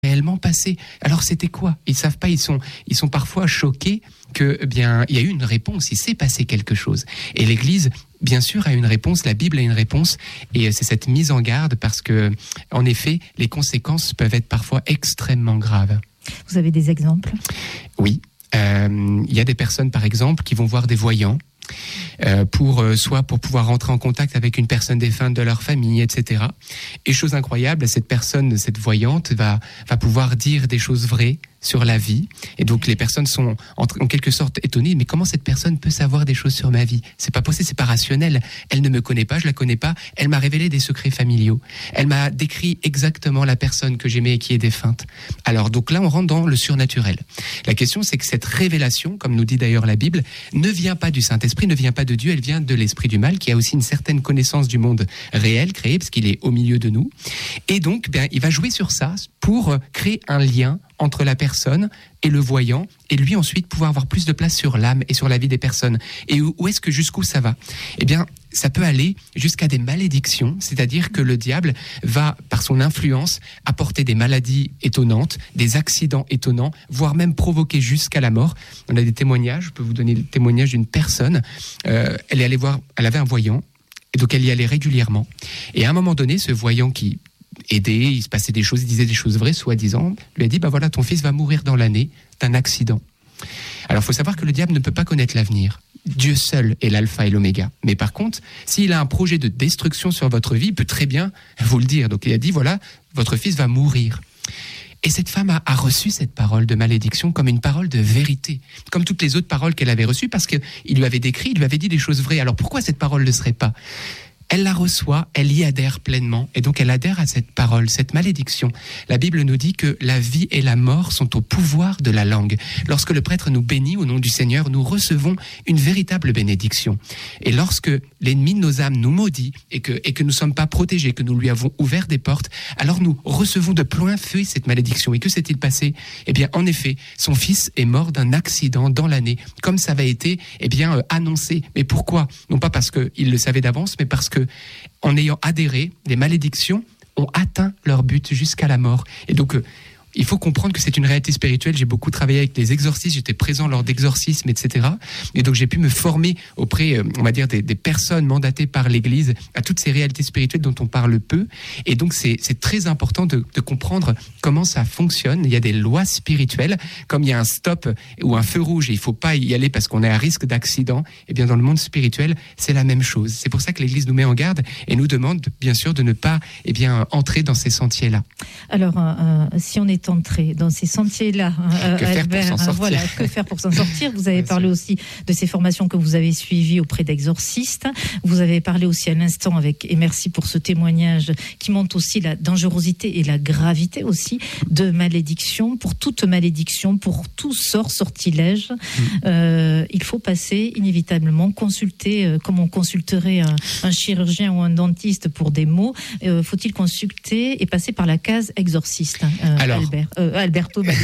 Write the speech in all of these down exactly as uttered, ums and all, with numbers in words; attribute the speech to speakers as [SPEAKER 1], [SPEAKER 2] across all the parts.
[SPEAKER 1] réellement passé. Alors c'était quoi? Ils savent pas, ils sont, ils sont parfois choqués que, eh bien, il y a eu une réponse, il s'est passé quelque chose. Et l'Église, bien sûr, a une réponse, la Bible a une réponse, et c'est cette mise en garde parce que, en effet, les conséquences peuvent être parfois extrêmement graves.
[SPEAKER 2] Vous avez des exemples?
[SPEAKER 1] Oui. Euh, il y a des personnes, par exemple, qui vont voir des voyants, Euh, pour euh, soit pour pouvoir rentrer en contact avec une personne défunte de leur famille, et cetera. Et chose incroyable, cette personne, cette voyante, va va pouvoir dire des choses vraies sur la vie. Et donc les personnes sont en, en quelque sorte étonnées. Mais comment cette personne peut savoir des choses sur ma vie? C'est pas possible, c'est pas rationnel. Elle ne me connaît pas, je la connais pas. Elle m'a révélé des secrets familiaux. Elle m'a décrit exactement la personne que j'aimais et qui est défunte. Alors donc là, on rentre dans le surnaturel. La question, c'est que cette révélation, comme nous dit d'ailleurs la Bible, ne vient pas du Saint-Esprit, ne vient pas de Dieu, elle vient de l'esprit du mal, qui a aussi une certaine connaissance du monde réel, créé, parce qu'il est au milieu de nous. Et donc, bien, il va jouer sur ça pour créer un lien entre la personne et le voyant, et lui ensuite pouvoir avoir plus de place sur l'âme et sur la vie des personnes. Et où, où est-ce que jusqu'où ça va? Eh bien, ça peut aller jusqu'à des malédictions, c'est-à-dire que le diable va, par son influence, apporter des maladies étonnantes, des accidents étonnants, voire même provoquer jusqu'à la mort. On a des témoignages, je peux vous donner le témoignage d'une personne, euh, elle est allée voir, elle avait un voyant, et donc elle y allait régulièrement. Et à un moment donné, ce voyant qui aidait, il se passait des choses, il disait des choses vraies, soi-disant, lui a dit, bah voilà, ton fils va mourir dans l'année d'un accident. Alors, il faut savoir que le diable ne peut pas connaître l'avenir. Dieu seul est l'alpha et l'oméga. Mais par contre, s'il a un projet de destruction sur votre vie, il peut très bien vous le dire. Donc, il a dit, voilà, votre fils va mourir. Et cette femme a, a reçu cette parole de malédiction comme une parole de vérité, comme toutes les autres paroles qu'elle avait reçues, parce qu'il lui avait décrit, il lui avait dit des choses vraies. Alors, pourquoi cette parole ne serait pas ? Elle la reçoit, elle y adhère pleinement, et donc elle adhère à cette parole, cette malédiction. La Bible nous dit que la vie et la mort sont au pouvoir de la langue. Lorsque le prêtre nous bénit au nom du Seigneur, nous recevons une véritable bénédiction. Et lorsque l'ennemi de nos âmes nous maudit, et que, et que nous ne sommes pas protégés, que nous lui avons ouvert des portes, alors nous recevons de plein fouet cette malédiction. Et que s'est-il passé? Eh bien, en effet, son fils est mort d'un accident dans l'année, comme ça avait été eh bien, euh, annoncé. Mais pourquoi? Non pas parce qu'il le savait d'avance, mais parce que en ayant adhéré, les malédictions ont atteint leur but jusqu'à la mort. Et donc, euh, il faut comprendre que c'est une réalité spirituelle. J'ai beaucoup travaillé avec les exorcistes, j'étais présent lors d'exorcismes, et cetera. Et donc, j'ai pu me former auprès, euh, on va dire, des, des personnes mandatées par l'Église à toutes ces réalités spirituelles dont on parle peu. Et donc, c'est, c'est très important de, de comprendre comment ça fonctionne. Il y a des lois spirituelles, comme il y a un stop ou un feu rouge et il ne faut pas y aller parce qu'on est à risque d'accident. Et bien, dans le monde spirituel, c'est la même chose. C'est pour ça que l'Église nous met en garde et nous demande, bien sûr, de ne pas eh bien, entrer dans ces sentiers-là.
[SPEAKER 2] Alors, euh, si on est entré dans ces sentiers-là, euh,
[SPEAKER 1] que faire
[SPEAKER 2] Albert,
[SPEAKER 1] pour s'en sortir?
[SPEAKER 2] Voilà, que faire pour s'en sortir? Vous avez parlé aussi de ces formations que vous avez suivies auprès d'exorcistes. Vous avez parlé aussi à l'instant avec, et merci pour ce témoignage qui montre aussi la dangerosité et la gravité aussi de malédiction. Pour toute malédiction, pour tout sort, sortilège, mmh. euh, il faut passer inévitablement, consulter, euh, comme on consulterait un, un chirurgien ou un dentiste pour des maux, euh, faut-il consulter et passer par la case exorciste, euh, Alors, Albert, euh, Alberto Bali.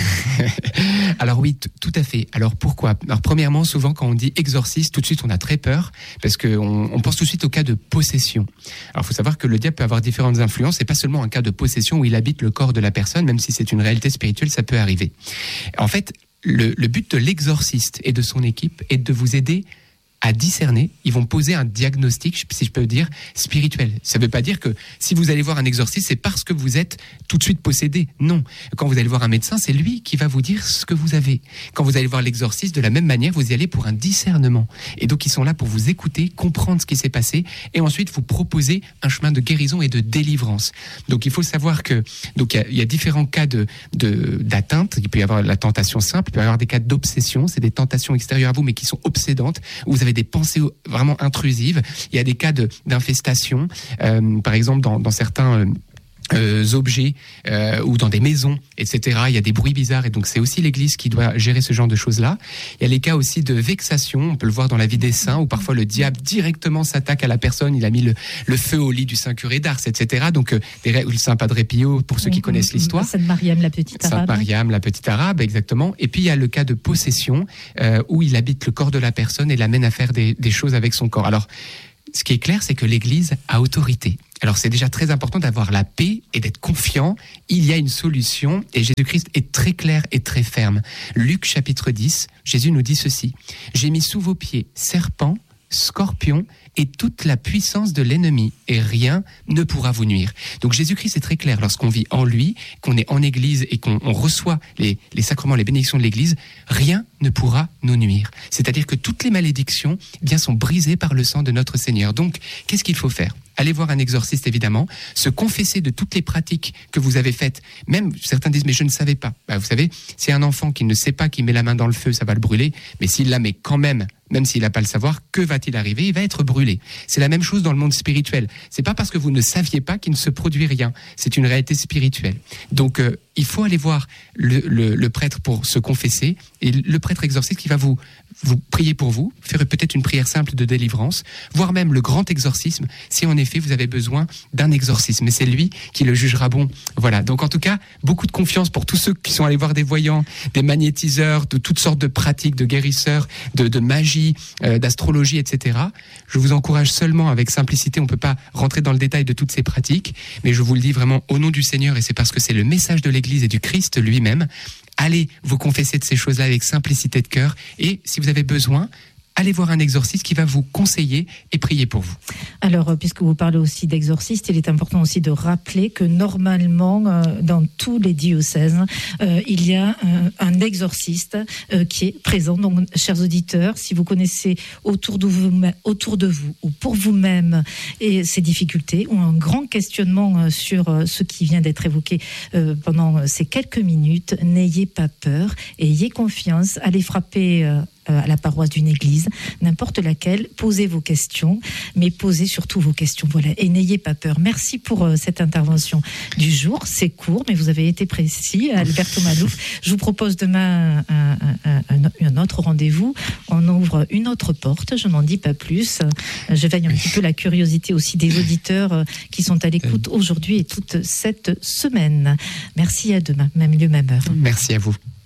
[SPEAKER 1] Alors oui, t- tout à fait. Alors pourquoi? Alors premièrement, souvent quand on dit exorciste, tout de suite on a très peur parce qu'on on pense tout de suite au cas de possession. Alors il faut savoir que le diable peut avoir différentes influences et pas seulement un cas de possession où il habite le corps de la personne, même si c'est une réalité spirituelle, ça peut arriver. En fait, le, le but de l'exorciste et de son équipe est de vous aider à discerner. Ils vont poser un diagnostic, si je peux dire, spirituel. Ça ne veut pas dire que si vous allez voir un exorciste, c'est parce que vous êtes tout de suite possédé. Non. Quand vous allez voir un médecin, c'est lui qui va vous dire ce que vous avez. Quand vous allez voir l'exorciste, de la même manière, vous y allez pour un discernement. Et donc, ils sont là pour vous écouter, comprendre ce qui s'est passé, et ensuite vous proposer un chemin de guérison et de délivrance. Donc, il faut savoir que, donc, il y a, il y a différents cas de, de, d'atteinte. Il peut y avoir la tentation simple, il peut y avoir des cas d'obsession. C'est des tentations extérieures à vous, mais qui sont obsédantes, où vous avez des pensées vraiment intrusives. Il y a des cas de, d'infestation, euh, par exemple dans, dans certains... Euh, Euh, objets euh, ou dans des maisons, et cetera. Il y a des bruits bizarres et donc c'est aussi l'Église qui doit gérer ce genre de choses-là. Il y a les cas aussi de vexation, on peut le voir dans la vie des saints, où parfois le diable directement s'attaque à la personne, il a mis le, le feu au lit du Saint curé d'Ars, et cetera. Donc euh, des, ou le Saint Padre Pio, pour ceux qui mmh, connaissent l'histoire.
[SPEAKER 2] Sainte Mariam, la petite arabe.
[SPEAKER 1] Sainte Mariam, la petite arabe, exactement. Et puis il y a le cas de possession, euh, où il habite le corps de la personne et l'amène à faire des, des choses avec son corps. Alors, ce qui est clair, c'est que l'Église a autorité. Alors c'est déjà très important d'avoir la paix et d'être confiant. Il y a une solution et Jésus-Christ est très clair et très ferme. Luc chapitre dix, Jésus nous dit ceci. « J'ai mis sous vos pieds serpents, scorpions et toute la puissance de l'ennemi et rien ne pourra vous nuire. » Donc Jésus-Christ est très clair lorsqu'on vit en lui, qu'on est en église et qu'on on reçoit les, les sacrements, les bénédictions de l'église, rien ne pourra nous nuire. C'est-à-dire que toutes les malédictions eh bien, sont brisées par le sang de notre Seigneur. Donc qu'est-ce qu'il faut faire ? Allez voir un exorciste, évidemment, se confesser de toutes les pratiques que vous avez faites. Même, certains disent, mais je ne savais pas. Bah, vous savez, c'est un enfant qui ne sait pas qu'il met la main dans le feu, ça va le brûler. Mais s'il la met quand même, même s'il n'a pas le savoir, que va-t-il arriver ? Il va être brûlé. C'est la même chose dans le monde spirituel. C'est pas parce que vous ne saviez pas qu'il ne se produit rien. C'est une réalité spirituelle. Donc, euh, il faut aller voir le, le, le prêtre pour se confesser et le prêtre exorciste qui va vous, vous prier pour vous, faire peut-être une prière simple de délivrance, voire même le grand exorcisme, si en effet vous avez besoin d'un exorcisme. Et c'est lui qui le jugera bon. Voilà. Donc en tout cas, beaucoup de confiance pour tous ceux qui sont allés voir des voyants, des magnétiseurs, de toutes sortes de pratiques, de guérisseurs, de, de magie, euh, d'astrologie, et cetera. Je vous encourage seulement avec simplicité, on ne peut pas rentrer dans le détail de toutes ces pratiques, mais je vous le dis vraiment au nom du Seigneur, et c'est parce que c'est le message de l'Église et du Christ lui-même. Allez vous confesser de ces choses-là avec simplicité de cœur, et si vous avez besoin, allez voir un exorciste qui va vous conseiller et prier pour vous.
[SPEAKER 2] Alors, puisque vous parlez aussi d'exorciste, il est important aussi de rappeler que normalement, euh, dans tous les diocèses, euh, il y a un, un exorciste euh, qui est présent. Donc, chers auditeurs, si vous connaissez autour de vous, autour de vous ou pour vous-même et ces difficultés ou un grand questionnement sur euh, ce qui vient d'être évoqué euh, pendant ces quelques minutes, n'ayez pas peur, ayez confiance, allez frapper euh, à la paroisse d'une église, n'importe laquelle, posez vos questions, mais posez surtout vos questions, voilà, et n'ayez pas peur. Merci pour euh, cette intervention du jour, c'est court, mais vous avez été précis, Alberto Malouf. Je vous propose demain un, un, un, un autre rendez-vous, on ouvre une autre porte, je n'en dis pas plus, je veille un petit peu la curiosité aussi des auditeurs qui sont à l'écoute aujourd'hui et toute cette semaine. Merci, à demain, même lieu, même heure.
[SPEAKER 1] Merci à vous.